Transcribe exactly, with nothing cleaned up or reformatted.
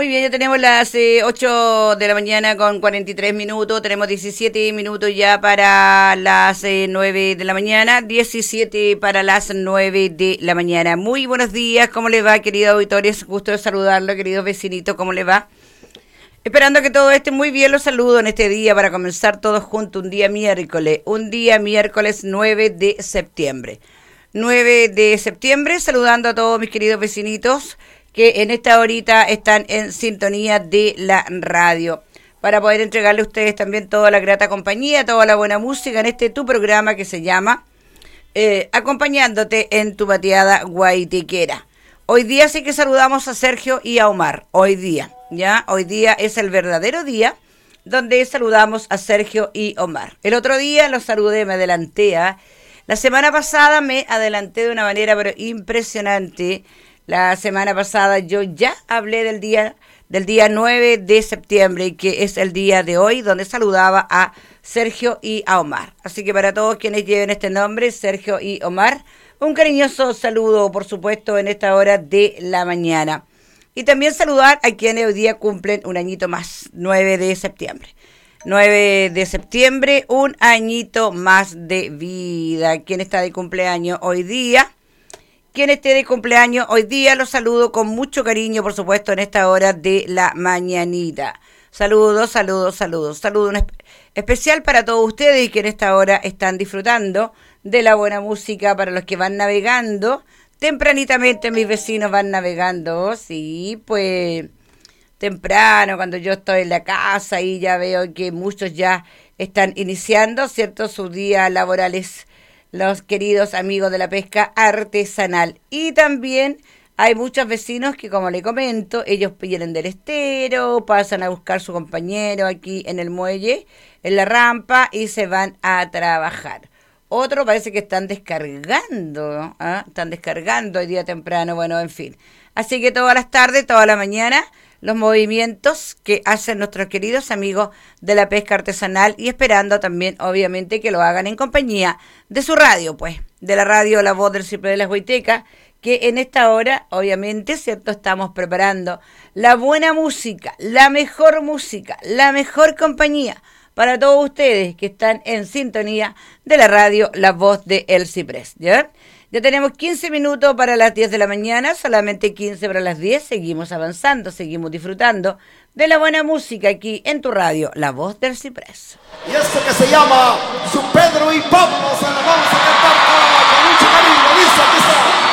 Muy bien, ya tenemos las eh, ocho de la mañana con cuarenta y tres minutos, tenemos diecisiete minutos ya para las eh, nueve de la mañana, diecisiete para las nueve de la mañana. Muy buenos días, ¿cómo le va, queridos auditores? Gusto de saludarlo, queridos vecinitos, ¿cómo le va? Esperando que todo esté muy bien, los saludo en este día para comenzar todos juntos, un día miércoles, un día miércoles nueve de septiembre. nueve de septiembre, saludando a todos mis queridos vecinitos que en esta horita están en sintonía de la radio, para poder entregarle a ustedes también toda la grata compañía, toda la buena música en este tu programa que se llama eh, Acompañándote en tu bateada guaitequera. Hoy día sí que saludamos a Sergio y a Omar, hoy día, ¿ya? Hoy día es el verdadero día donde saludamos a Sergio y Omar. El otro día los saludé, me adelanté, ¿eh? La semana pasada me adelanté de una manera pero impresionante. La semana pasada yo ya hablé del día del día nueve de septiembre, que es el día de hoy, donde saludaba a Sergio y a Omar. Así que para todos quienes lleven este nombre, Sergio y Omar, un cariñoso saludo, por supuesto, en esta hora de la mañana. Y también saludar a quienes hoy día cumplen un añito más, nueve de septiembre. nueve de septiembre, un añito más de vida. ¿Quién está de cumpleaños hoy día? Quien esté de cumpleaños hoy día, los saludo con mucho cariño, por supuesto, en esta hora de la mañanita. Saludos, saludos, saludos. Saludos especial para todos ustedes que en esta hora están disfrutando de la buena música, para los que van navegando. Tempranitamente mis vecinos van navegando, sí, pues temprano, cuando yo estoy en la casa y ya veo que muchos ya están iniciando, ¿cierto?, sus días laborales, los queridos amigos de la pesca artesanal. Y también hay muchos vecinos que, como le comento, ellos vienen del estero, pasan a buscar su compañero aquí en el muelle, en la rampa, y se van a trabajar. Otros parece que están descargando, ¿eh? Están descargando hoy día temprano, bueno, en fin. Así que todas las tardes, toda la mañana, los movimientos que hacen nuestros queridos amigos de la pesca artesanal, y esperando también, obviamente, que lo hagan en compañía de su radio, pues, de la radio La Voz del Ciprés de las Guaitecas, que en esta hora, obviamente, ¿cierto?, estamos preparando la buena música, la mejor música, la mejor compañía para todos ustedes que están en sintonía de la radio La Voz de El Ciprés, ¿ya? Ya tenemos quince minutos para las diez de la mañana, solamente quince para las diez. Seguimos avanzando, seguimos disfrutando de la buena música aquí en tu radio, La Voz del Ciprés. Y esto que se llama Su Pedro y Pablo, se lo vamos a cantar con mucho cariño. Dice, aquí está.